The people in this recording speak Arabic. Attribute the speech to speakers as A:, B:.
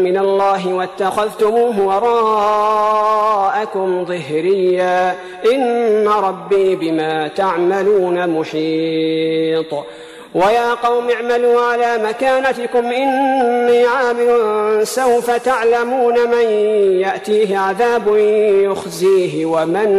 A: من الله واتخذتموه وراءكم ظهريا إن ربي بما تعملون محيط ويا قوم اعملوا على مكانتكم إني عامل سوف تعلمون من يأتيه عذاب يخزيه ومن